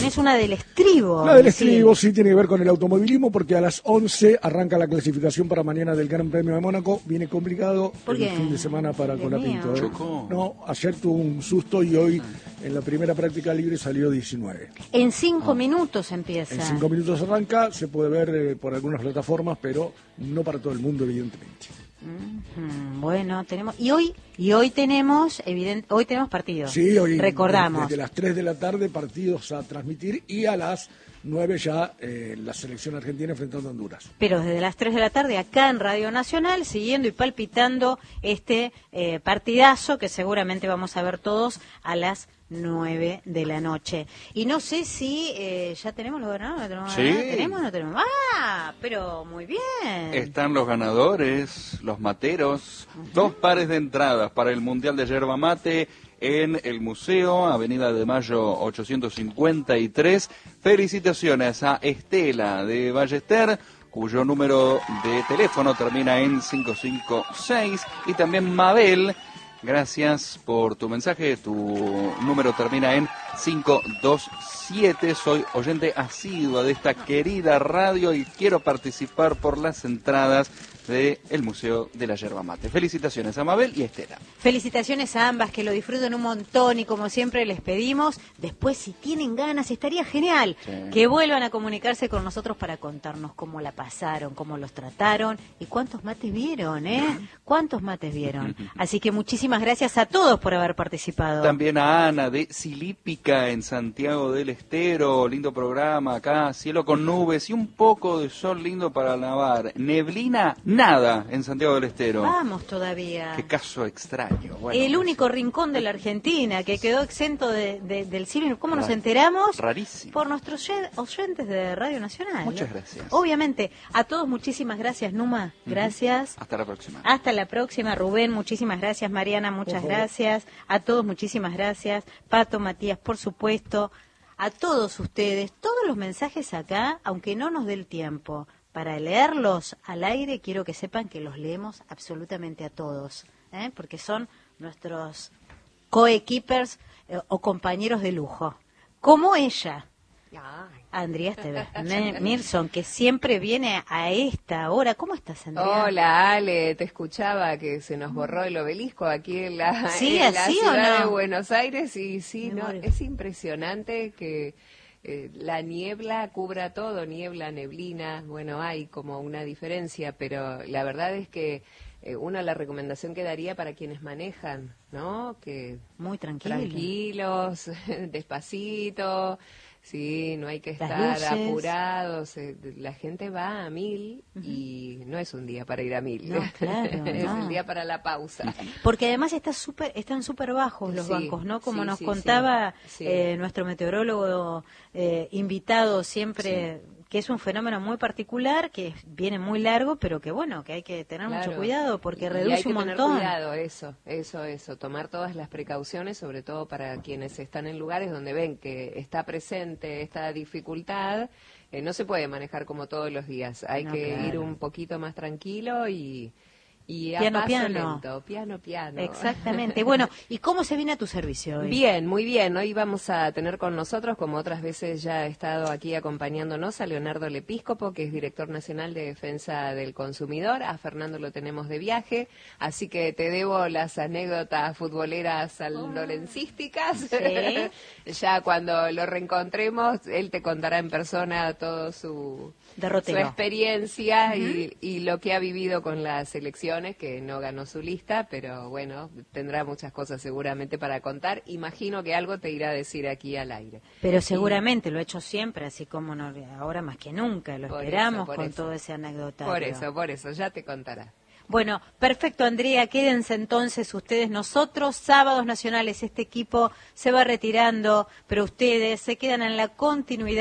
tenés una del estribo. La del estribo sí tiene que ver con el automovilismo, porque a las 11 arranca la clasificación para mañana del Gran Premio de Mónaco. Viene complicado el fin de semana para Colapinto. No, ayer tuvo un susto y hoy en la primera práctica libre salió 19. En 5 minutos empieza. En 5 minutos arranca, se puede ver por algunas plataformas, pero no para todo el mundo, evidentemente. Bueno, tenemos hoy tenemos partidos. Sí, hoy recordamos. Desde las 3 de la tarde partidos a transmitir y a las 9 ya la selección argentina enfrentando a Honduras. Pero desde las 3 de la tarde acá en Radio Nacional, siguiendo y palpitando este partidazo que seguramente vamos a ver todos a las 9 de la noche. Y no sé si ya tenemos los ganadores. Sí. ¿Tenemos o no tenemos? Pero muy bien. Están los ganadores, los materos, 2 pares de entradas para el Mundial de Yerba Mate en el Museo, Avenida de Mayo 853. Felicitaciones a Estela de Ballester, cuyo número de teléfono termina en 556, y también Mabel. Gracias por tu mensaje, tu número termina en 527. Soy oyente asidua de esta querida radio y quiero participar por las entradas del Museo de la Yerba Mate. Felicitaciones a Mabel y Estela. Felicitaciones a ambas, que lo disfruten un montón y como siempre les pedimos, después si tienen ganas, estaría genial que vuelvan a comunicarse con nosotros para contarnos cómo la pasaron, cómo los trataron y cuántos mates vieron, cuántos mates vieron. Así que muchísimas gracias a todos por haber participado. También a Ana de Silípica en Santiago del Estero, lindo programa acá, cielo con nubes y un poco de sol lindo para lavar. Neblina, nada en Santiago del Estero. Vamos todavía. Qué caso extraño. Bueno, el único rincón de la Argentina que quedó exento del cielo. ¿Cómo nos enteramos? Rarísimo. Por nuestros oyentes de Radio Nacional. Muchas gracias. Obviamente. A todos muchísimas gracias, Numa. Gracias. Hasta la próxima. Hasta la próxima, Rubén. Muchísimas gracias, Mariana. Muchas gracias. A todos muchísimas gracias. Pato, Matías, por supuesto. A todos ustedes. Todos los mensajes acá, aunque no nos dé el tiempo para leerlos al aire, quiero que sepan que los leemos absolutamente a todos, porque son nuestros coequippers o compañeros de lujo, como ella, Andrea Mirson, que siempre viene a esta hora. ¿Cómo estás, Andrea? Hola, Ale, te escuchaba que se nos borró el obelisco aquí en la ciudad de Buenos Aires, y sí, es impresionante que la niebla cubra todo, neblina, bueno, hay como una diferencia, pero la verdad es que la recomendación que daría para quienes manejan, ¿no? Que muy tranquilos, despacito, sí, no hay que estar apurados, la gente va a 1000 y no es un día para ir a 1000, no, claro, es el día para la pausa. Porque además están súper bajos los bancos, ¿no? Como nos contaba nuestro meteorólogo invitado siempre, que es un fenómeno muy particular, que viene muy largo, pero que bueno, que hay que tener mucho cuidado porque reduce un montón. Hay que tener cuidado, eso, tomar todas las precauciones, sobre todo para quienes están en lugares donde ven que está presente esta dificultad. No se puede manejar como todos los días, hay que ir un poquito más tranquilo y piano, a paso piano. lento, piano. Exactamente. Bueno, ¿y cómo se viene a tu servicio hoy? Bien, muy bien. Hoy vamos a tener con nosotros, como otras veces ya ha estado aquí acompañándonos, a Leonardo Lepíscopo, que es director nacional de Defensa del Consumidor. A Fernando lo tenemos de viaje, así que te debo las anécdotas futboleras lorencísticas. Sí. Ya cuando lo reencontremos, él te contará en persona todo su experiencia y lo que ha vivido con la selección, que no ganó su lista, pero bueno, tendrá muchas cosas seguramente para contar. Imagino que algo te irá a decir aquí al aire. Pero seguramente lo he hecho siempre, así como no, ahora más que nunca, lo esperamos con todo ese anecdotario. Por eso, ya te contará. Bueno, perfecto, Andrea, quédense entonces ustedes. Nosotros, Sábados Nacionales, este equipo se va retirando, pero ustedes se quedan en la continuidad.